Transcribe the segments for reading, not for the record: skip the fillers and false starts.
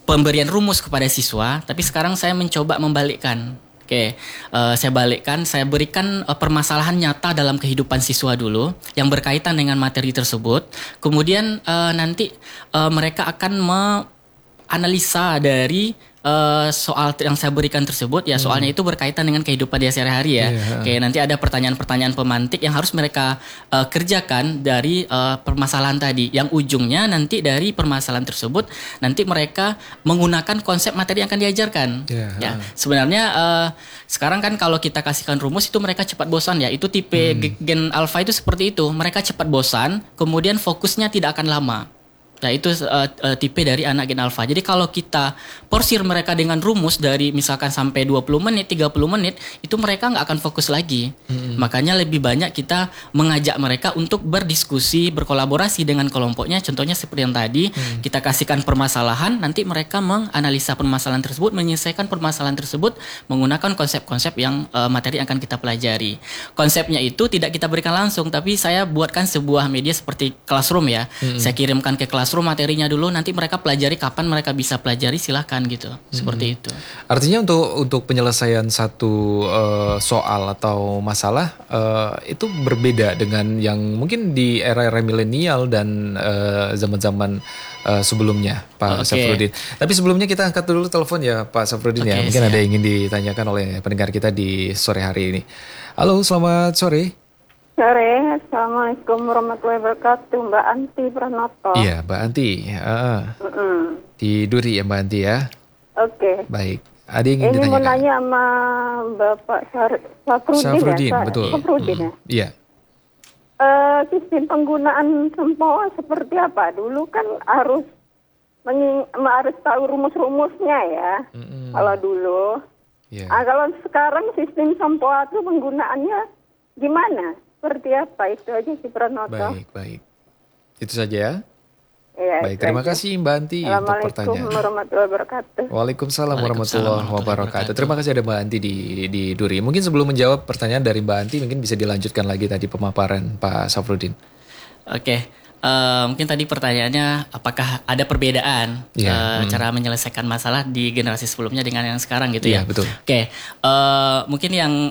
pemberian rumus kepada siswa, tapi sekarang saya mencoba membalikkan. Saya balikkan, saya berikan permasalahan nyata dalam kehidupan siswa dulu yang berkaitan dengan materi tersebut. Kemudian nanti mereka akan menganalisa dari soal yang saya berikan tersebut, ya soalnya itu berkaitan dengan kehidupan dia sehari-hari ya. Nanti ada pertanyaan-pertanyaan pemantik yang harus mereka kerjakan dari permasalahan tadi, yang ujungnya nanti dari permasalahan tersebut nanti mereka menggunakan konsep materi yang akan diajarkan. Ya, sebenarnya sekarang kan kalau kita kasihkan rumus itu mereka cepat bosan ya. Itu tipe gen alfa itu seperti itu, mereka cepat bosan, kemudian fokusnya tidak akan lama. Nah itu tipe dari anak gen alfa. Jadi kalau kita porsir mereka dengan rumus dari misalkan sampai 20 menit, 30 menit, itu mereka nggak akan fokus lagi. Makanya lebih banyak kita mengajak mereka untuk berdiskusi, berkolaborasi dengan kelompoknya. Contohnya seperti yang tadi, kita kasihkan permasalahan, nanti mereka menganalisa permasalahan tersebut, menyelesaikan permasalahan tersebut menggunakan konsep-konsep yang materi yang akan kita pelajari. Konsepnya itu tidak kita berikan langsung, tapi saya buatkan sebuah media seperti Classroom ya. Saya kirimkan ke Classroom materinya dulu, nanti mereka pelajari kapan mereka bisa pelajari, silahkan gitu. Seperti itu. Artinya untuk penyelesaian satu soal atau masalah itu berbeda dengan yang mungkin di era-era milenial dan zaman-zaman sebelumnya, Pak Safrudin. Tapi sebelumnya kita angkat dulu telepon ya, Pak Safrudin ya. Mungkin ada yang ingin ditanyakan oleh pendengar kita di sore hari ini. Halo, selamat sore. Sore, Assalamualaikum warahmatullahi wabarakatuh, Mbak Anti Pranoto. Iya, Mbak Anti. Di Duri ya, Mbak Anti ya. Oke. Baik. Ada yang ingin ditanyakan? Ini mau nanya sama Bapak Safrudin ya? Betul. Safrudin ya? Iya. Sistem penggunaan sempoa seperti apa? Dulu kan harus tahu rumus-rumusnya ya. Kalau dulu. Nah, kalau sekarang sistem sempoa itu penggunaannya gimana? Seperti apa? Itu aja sih Pranoto. Baik. Itu saja ya? Ya, baik, terima kasih Mbak Anti untuk pertanyaan. Assalamualaikum warahmatullahi wabarakatuh. Waalaikumsalam warahmatullahi wabarakatuh. Terima kasih ada Mbak Anti di Duri. Mungkin sebelum menjawab pertanyaan dari Mbak Anti, mungkin bisa dilanjutkan lagi tadi pemaparan Pak Safrudin. Mungkin tadi pertanyaannya apakah ada perbedaan cara menyelesaikan masalah di generasi sebelumnya dengan yang sekarang gitu ya? Iya, betul. Mungkin yang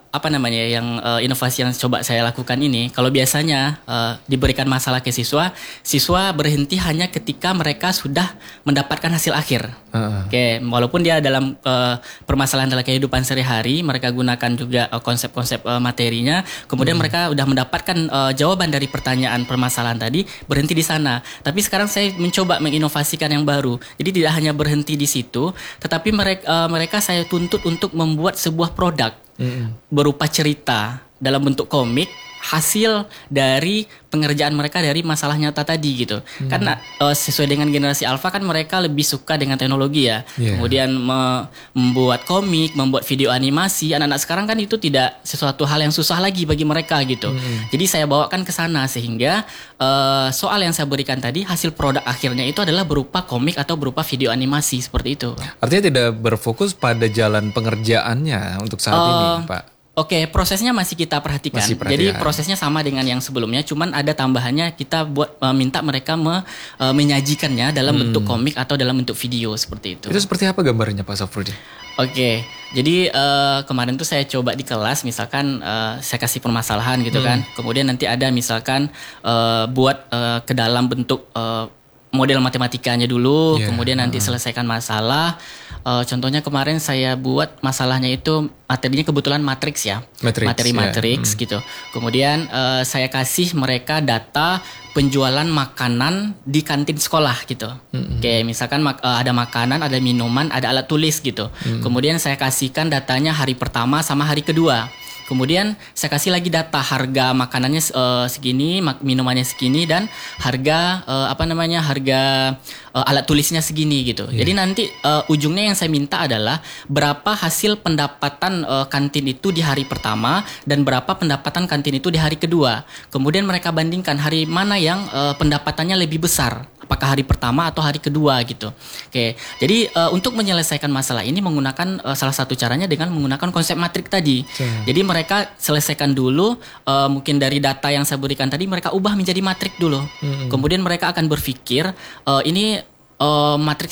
inovasi yang coba saya lakukan ini, kalau biasanya diberikan masalah ke siswa berhenti hanya ketika mereka sudah mendapatkan hasil akhir. Walaupun dia dalam permasalahan dalam kehidupan sehari-hari, mereka gunakan juga konsep-konsep materinya, kemudian mereka sudah mendapatkan jawaban dari pertanyaan permasalahan tadi, berhenti di sana. Tapi sekarang saya mencoba menginovasikan yang baru. Jadi tidak hanya berhenti di situ, tetapi mereka saya tuntut untuk membuat sebuah produk berupa cerita dalam bentuk komik, hasil dari pengerjaan mereka dari masalah nyata tadi gitu. Karena sesuai dengan generasi alfa kan mereka lebih suka dengan teknologi ya. Kemudian membuat komik, membuat video animasi. Anak-anak sekarang kan itu tidak sesuatu hal yang susah lagi bagi mereka gitu. Jadi saya bawakan ke sana sehingga soal yang saya berikan tadi, hasil produk akhirnya itu adalah berupa komik atau berupa video animasi seperti itu. Artinya tidak berfokus pada jalan pengerjaannya untuk saat ini, Pak. Prosesnya masih kita perhatikan. Jadi prosesnya sama dengan yang sebelumnya, cuman ada tambahannya, kita buat minta mereka menyajikannya dalam bentuk komik atau dalam bentuk video seperti itu. Itu seperti apa gambarnya Pak Safrudin? Jadi kemarin tuh saya coba di kelas, misalkan saya kasih permasalahan gitu kan, kemudian nanti ada misalkan buat ke dalam bentuk model matematikanya dulu, kemudian nanti selesaikan masalah. Contohnya kemarin saya buat masalahnya itu materinya kebetulan matriks ya, materi matriks gitu. Kemudian saya kasih mereka data penjualan makanan di kantin sekolah gitu. Misalkan ada makanan, ada minuman, ada alat tulis gitu. Kemudian saya kasihkan datanya hari pertama sama hari kedua. Kemudian saya kasih lagi data harga makanannya segini, minumannya segini, dan harga harga alat tulisnya segini gitu. Jadi nanti ujungnya yang saya minta adalah berapa hasil pendapatan kantin itu di hari pertama dan berapa pendapatan kantin itu di hari kedua. Kemudian mereka bandingkan hari mana yang pendapatannya lebih besar, apakah hari pertama atau hari kedua gitu. Jadi untuk menyelesaikan masalah ini menggunakan salah satu caranya dengan menggunakan konsep matrik tadi. Jadi mereka selesaikan dulu, mungkin dari data yang saya berikan tadi mereka ubah menjadi matrik dulu. Kemudian mereka akan berpikir ini matrik